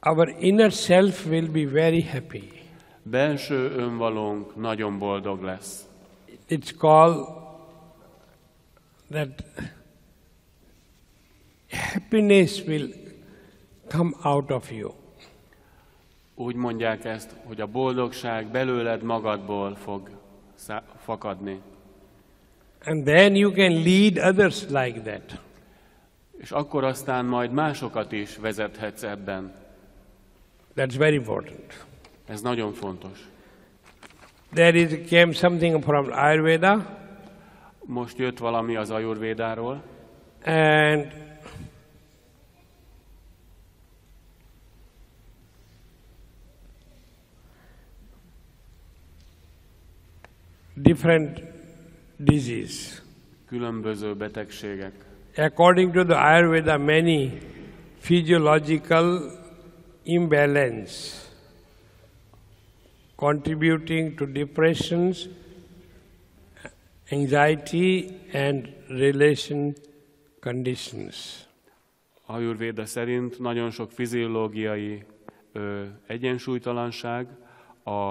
our inner self will be very happy. Belső önvalónk nagyon boldog lesz. It's called that happiness will come out of you. Úgy mondják ezt, hogy a boldogság belőled magadból fog fakadni. And then you can lead others like that. És akkor aztán majd másokat is vezethetsz ebben. That's very important. Ez nagyon fontos. There came something from Ayurveda. Most jött valami az Ayurvédáról. And different disease. Különböző betegségek. According to the Ayurveda, many physiological imbalance contributing to depressions, anxiety and relation conditions. Ayurvéda szerint nagyon sok fiziológiai egyensúlytalanság, a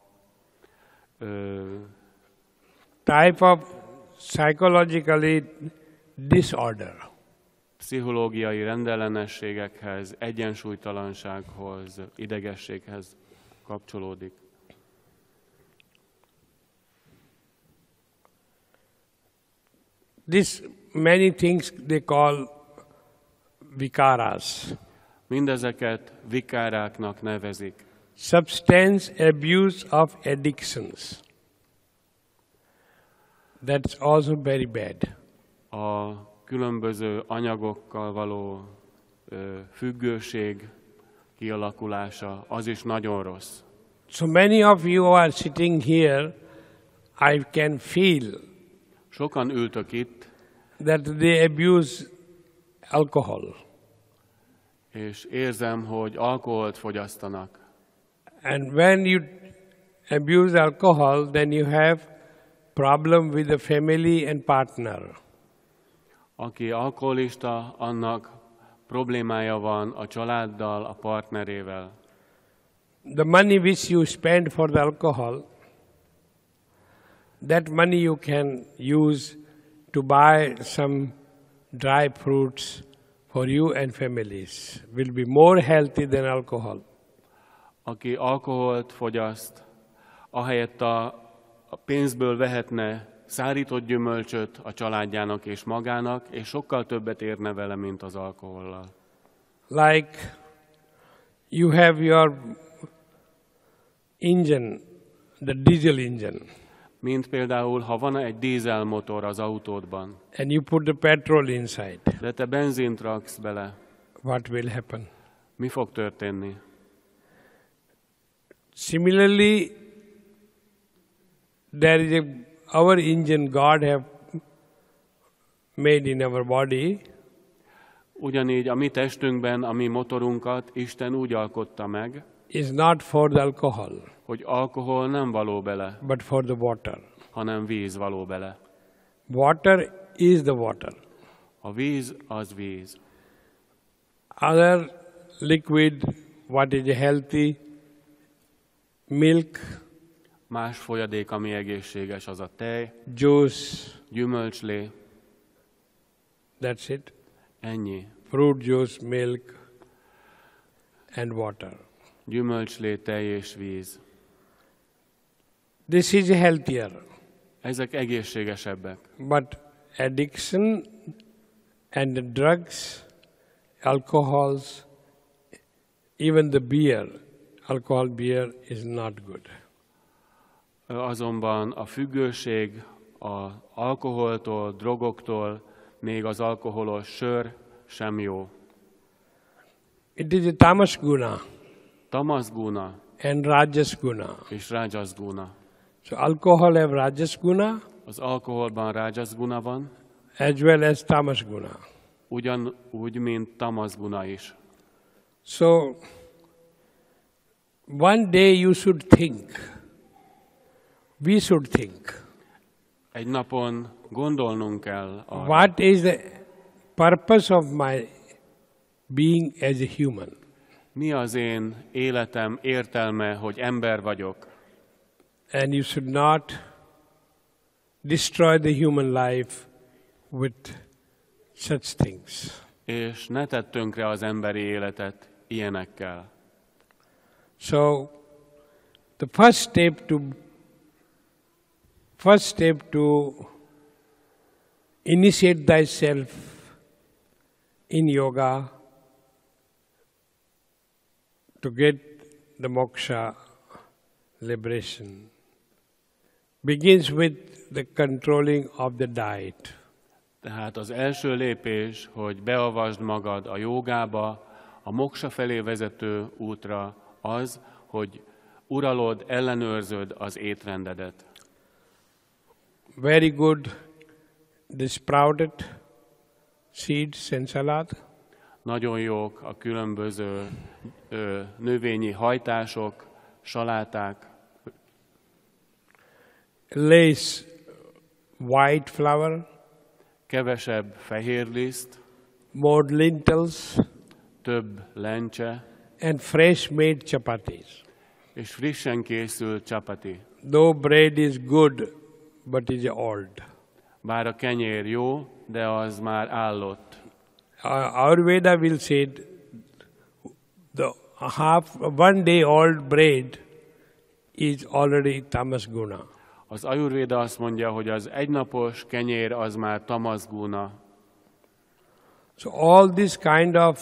type of psychologically disorder. Pszichológiai rendellenességekhez, egyensúlytalansághoz, idegességhez kapcsolódik. This many things they call vikaras. Mindezeket vikáráknak nevezik. Substance abuse of addictions. That's also very bad. A különböző anyagokkal való függőség kialakulása, az is nagyon rossz. So many of you are sitting here, I can feel Sokan ültök itt, that they abuse alcohol. és érzem, hogy alkoholt fogyasztanak. And when you abuse alcohol, then you have problem with the family and partner. Aki alkoholista, annak problémája van a családdal, a partnerével. The money which you spend for the alcohol, that money you can use to buy some dry fruits for you and families. Will be more healthy than alcohol. Aki alkoholt fogyaszt, ahelyett a pénzből vehetne szárított gyümölcsöt a családjának és magának, és sokkal többet érne vele, mint az alkohollal. Like you have your engine, the diesel engine, Mint például, ha van egy dízelmotor az autódban, and you put the petrol inside, de te benzint raksz bele, what will happen? mi fog történni? Similarly, there is our engine God have made in our body. Ugyanígy a mi testünkben, a mi motorunkat Isten úgy alkotta meg, Is not for the alcohol, hogy alkohol nem való bele, but for the water. hanem víz való bele. Water is the water. A víz az víz. Other liquid, what is healthy, milk, Más folyadék, ami egészséges, az a tej, juice, gyümölcslé, that's it. ennyi. Fruit juice, milk, and water. Gyümölcslé, tej és víz. This is healthier. Ezek egészségesebbek. But addiction and the drugs, alcohols, even the beer, alcohol beer is not good. Azonban a függőség az alkoholtól, drogoktól, még az alkoholos sör sem jó. It is a tamas guna Tamas guna and rajas guna. és rajas guna. So alcohol have rajas guna Az alkoholban rajas guna van, as well as tamas guna. ugyanúgy, mint tamas guna is. So one day you should think, we should think, Egy napon gondolnunk kell arra, what is the purpose of my being as a human? Mi az én életem értelme, hogy ember vagyok? And you should not destroy the human life with such things. És ne tedd tönkre az emberi életet ilyenekkel. So, the first step to initiate thyself in yoga, to get the moksha, liberation, begins with the controlling of the diet. Tehát az első lépés, hogy beavasd magad a jogába, a moksa felé vezető útra az, hogy uralod, ellenőrzöd az étrendedet. Very good, the sprouted seeds and salad. Nagyon jók a különböző növényi hajtások, saláták, Less white flour, kevesebb fehér liszt, more lentils, több lencse, and fresh made chapatis. és frissen készült csapati. Though bread is good, but is old. Bár a kenyér jó, de az már állott. Ayurveda will say the one day old bread is already tamas guna. Az Ayurvéda azt mondja, hogy az egynapos kenyér az már tamasguna. So all this kind of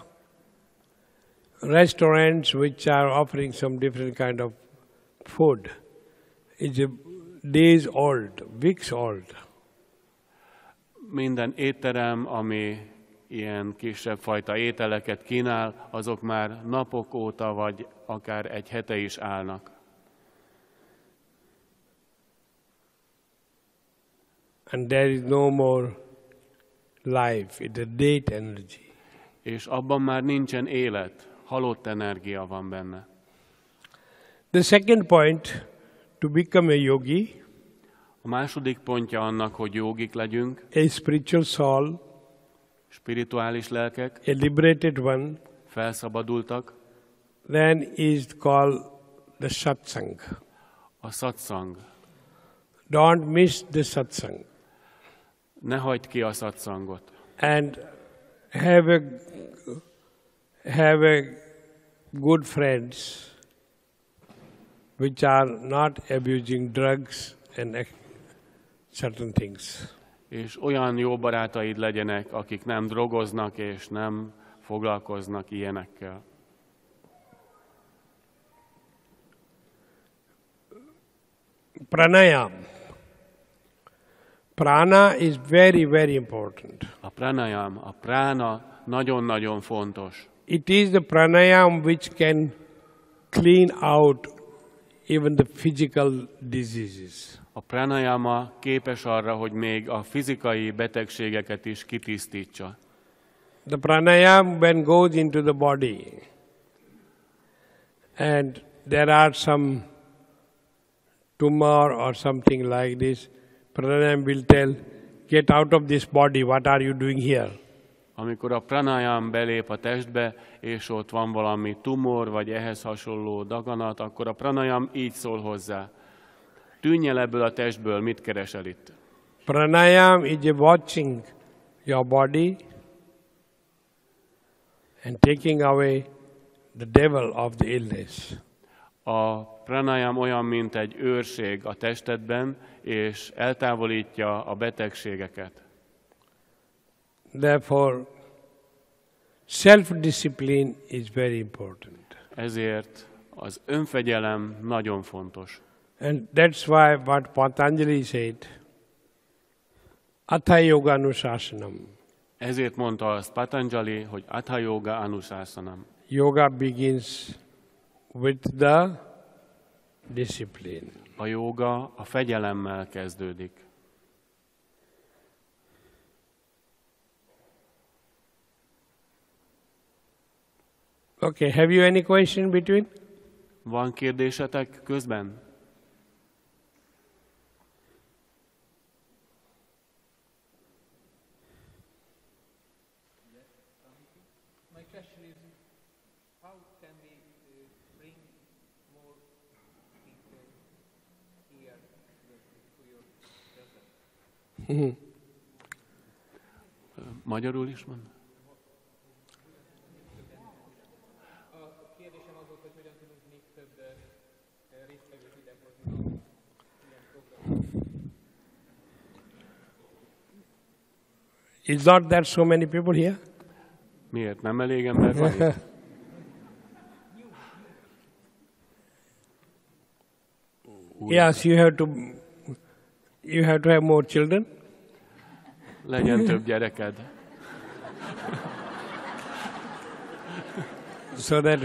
restaurants which are offering some different kind of food is a days old, weeks old. Minden étterem, ami ilyen kisebb fajta ételeket kínál, azok már napok óta, vagy akár egy hete is állnak. And there is no more life, it's a dead energy. És abban már nincsen élet, halott energia van benne. The second point, to become a yogi, A második pontja annak, hogy jogik legyünk, a spiritual soul, spirituális lelkek, a liberated one, felszabadultak, then is called the satsang. a satszang. Don't miss the satsang. Ne hagyd ki a satszangot. And have a good friends which are not abusing drugs and certain things. És olyan jó barátaid legyenek, akik nem drogoznak és nem foglalkoznak ilyenekkel. Pranayam. Prana is very, very important. A pranayam, a prána nagyon-nagyon fontos. It is the pranayam which can clean out even the physical diseases. A pranayama képes arra, hogy még a fizikai betegségeket is kitisztítsa. The pranayam when goes into the body and there are some tumor or something like this, pranayam will tell, get out of this body, what are you doing here? Amikor a pranayam belép a testbe, és ott van valami tumor, vagy ehhez hasonló daganat, akkor a pranayam így szól hozzá. Tűnj el ebből a testből, mit keresel itt? Pranayam is watching your body and taking away the devil of the illness. A pranayam olyan, mint egy őrség a testedben, és eltávolítja a betegségeket. Therefore, self-discipline is very important. Ezért az önfegyelem nagyon fontos. And that's why what Patanjali said, Atha Yoga Anusasanam. Ezért mondta azt Patanjali, hogy Atha Yoga Anusasanam. Yoga begins with the discipline. A jóga a fegyelemmel kezdődik. Okay, have you any question between? Van kérdésetek közben? My question is, How can we bring more people here to your presence? Magyarul is mond? A kérdésem az volt, hogy hogyan tudunk még több résztvevőt idehozni. Is not there so many people here? Miért nem elég ember van itt? Yes, you have to have more children. Legyen több gyereked. So that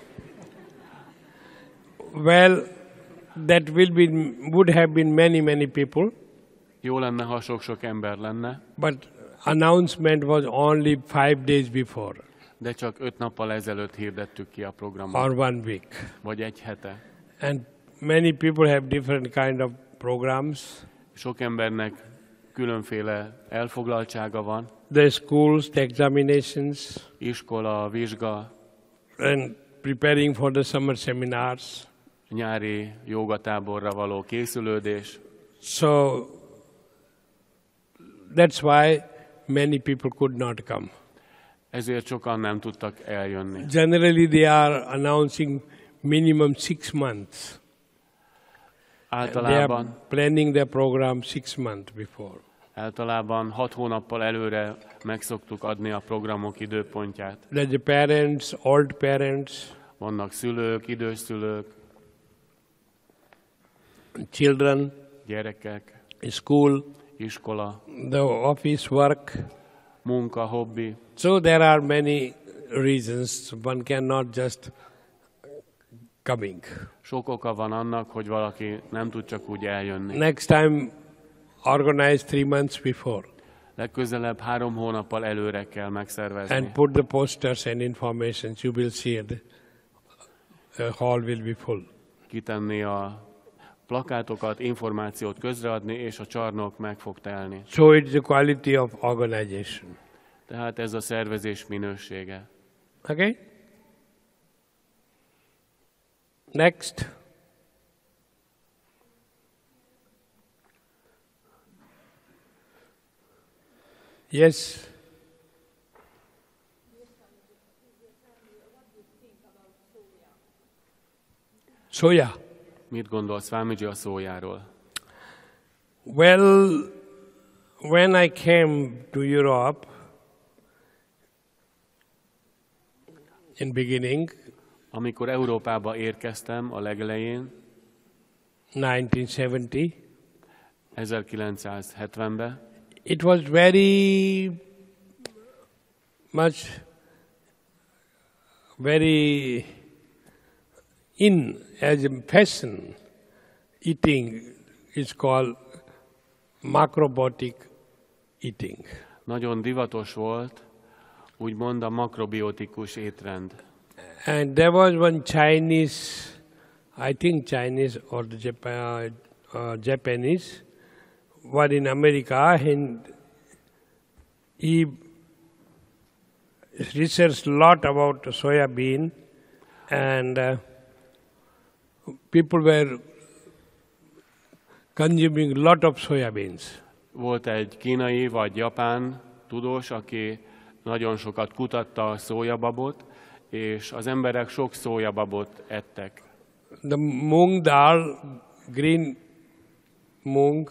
that would have been many people, Jó lenne, ha sok-sok ember lenne, but announcement was only 5 days before de csak 5 nappal ezelőtt hirdettük ki a programot, or 1 week. vagy egy hete. And many people have different kind of programs. Sok embernek különféle elfoglaltsága van, The schools, the examinations, iskola, vizsga, and preparing for the summer seminars. nyári jogatáborra való készülődés. So that's why many people could not come. Ezért sokan nem tudtak eljönni. Generally, they are announcing minimum 6 months. They are Általában, planning their program 6 months before. 6 hónappal előre meg szoktuk adni a programok időpontját. That the parents, old parents, Vannak szülők, idős szülők, children, gyerekek, school, iskola, the office work. munka, hobbi. So there are many reasons. One cannot just coming. Sok oka van annak, hogy valaki nem tud csak úgy eljönni. Next time, organize 3 months before Legközelebb 3 hónappal előre kell megszervezni. and put the posters and informations. You will see the hall will be full. Kitenni a plakátokat, információt közreadni, és a csarnok meg fog telni. So it's the quality of organization. Tehát ez a szervezés minősége. Okay? Next. Yes. Soya. Mit gondolsz, Swamiji, a szójáról? Well, when I came to Europe in beginning, Amikor Európába érkeztem a legelején, 1970, 1970-ben, it was very in as a fashion. Eating is called macrobiotic eating. nagyon divatos volt, úgymond a makrobiotikus étrend. And there was one Chinese, I think Chinese or the Japanese, was in America, and he researched a lot about soya bean, and people were consuming a lot of soya beans. Volt egy kínai vagy japán tudós, aki nagyon sokat kutatta a szójababot, és az emberek sok szójababot ettek. The mung dal, green mung,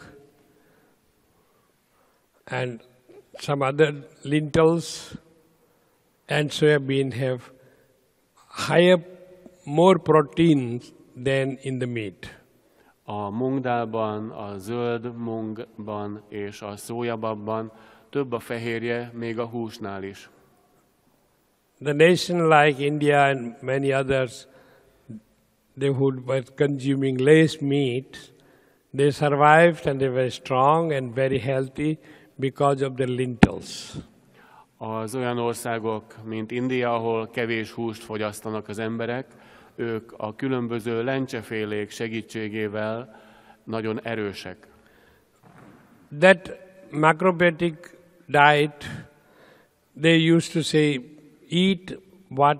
and some other lentils and soya bean have higher, more proteins than in the meat. A mungdálban, a zöld mungban és a szójababban több a fehérje, még a húsnál is. The nation like India and many others, they who were consuming less meat, they survived and they were strong and very healthy because of the lentils. Az olyan országok, mint India, ahol kevés húst fogyasztanak az emberek, ők a különböző lencsefélék segítségével nagyon erősek. That macrobiotic diet, they used to say, eat what